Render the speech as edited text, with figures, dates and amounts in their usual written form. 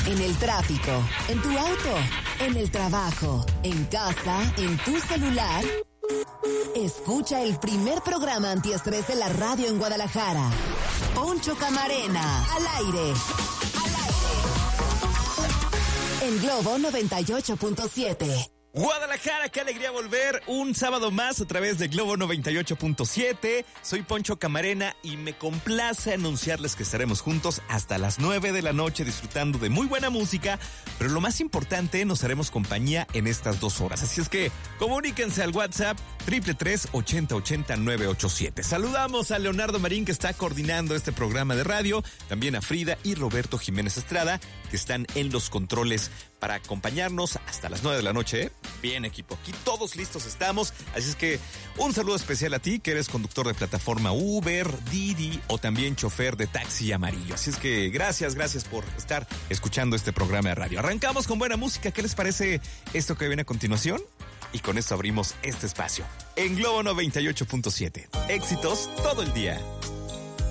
En el tráfico, en tu auto, en el trabajo, en casa, en tu celular. Escucha el primer programa antiestrés de la radio en Guadalajara. Poncho Camarena, al aire. En Globo 98.7. Guadalajara, qué alegría volver un sábado más a través de Globo 98.7. Soy Poncho Camarena y me complace anunciarles que estaremos juntos hasta las 9 de la noche disfrutando de muy buena música, pero lo más importante, nos haremos compañía en estas 2 horas. Así es que comuníquense al WhatsApp 333-8080-987. Saludamos a Leonardo Marín, que está coordinando este programa de radio, también a Frida y Roberto Jiménez Estrada, que están en los controles para acompañarnos hasta las 9 de la noche. Bien, equipo, aquí todos listos estamos, así es que un saludo especial a ti, que eres conductor de plataforma Uber, Didi o también chofer de taxi amarillo. Así es que gracias por estar escuchando este programa de radio. Arrancamos con buena música. ¿Qué les parece esto que viene a continuación? Y con esto abrimos este espacio en Globo 98.7. Éxitos todo el día.